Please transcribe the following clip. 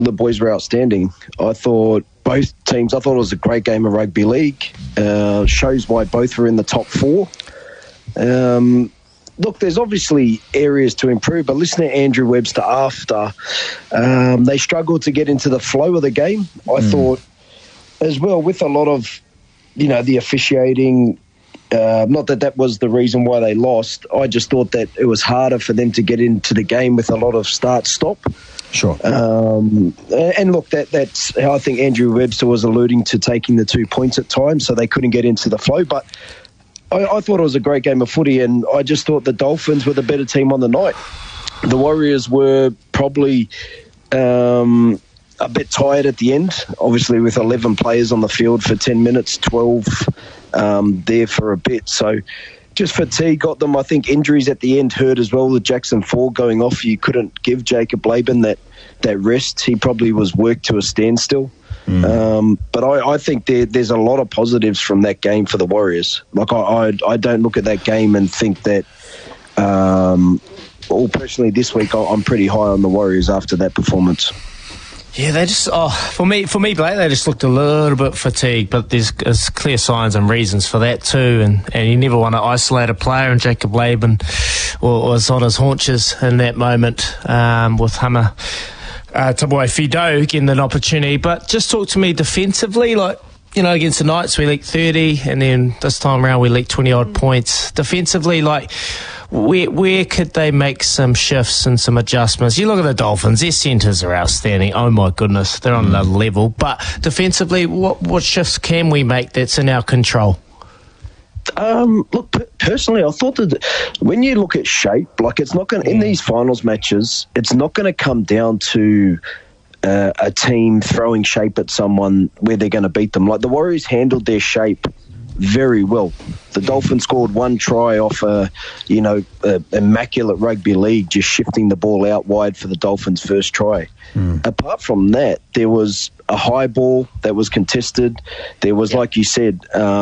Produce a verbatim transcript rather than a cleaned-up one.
the boys were outstanding. I thought both teams, I thought it was a great game of rugby league. Uh, shows why both were in the top four. Um, look, there's obviously areas to improve, but listening to Andrew Webster after, um, they struggled to get into the flow of the game. I mm. thought as well with a lot of, you know, the officiating, uh, not that that was the reason why they lost. I just thought that it was harder for them to get into the game with a lot of start-stop. Sure. Um, and look, that that's how I think Andrew Webster was alluding to taking the two points at times, so they couldn't get into the flow. But I, I thought it was a great game of footy, and I just thought the Dolphins were the better team on the night. The Warriors were probably um, a bit tired at the end, obviously with eleven players on the field for ten minutes, twelve um, there for a bit. So just fatigue got them. I think injuries at the end hurt as well. With Jackson Ford going off, you couldn't give Jacob Laban that, that rest. He probably was worked to a standstill. Mm. Um, but I, I think there, there's a lot of positives from that game for the Warriors. Like I, I, I don't look at that game and think that. Um, well, personally, this week I'm pretty high on the Warriors after that performance. Yeah, they just, oh, for me, for me, Blake, they just looked a little bit fatigued, but there's, there's clear signs and reasons for that too, and, and you never want to isolate a player, and Jacob Laban was on his haunches in that moment um, with Hama uh, Taboy Fido getting an opportunity. But just talk to me defensively, like, you know, against the Knights we leaked thirty, and then this time around we leaked twenty-odd points. Defensively, like, Where where could they make some shifts and some adjustments? You look at the Dolphins, their centres are outstanding. Oh my goodness, they're on another level. But defensively, what what shifts can we make that's in our control? Um, look, personally, I thought that when you look at shape, like it's not going in these finals matches, it's not going to come down to uh, a team throwing shape at someone where they're going to beat them. Like the Warriors handled their shape very well. The Dolphins scored one try off a, you know, a immaculate rugby league, just shifting the ball out wide for the Dolphins' first try. Mm. Apart from that, there was a high ball that was contested. There was, like you said, um,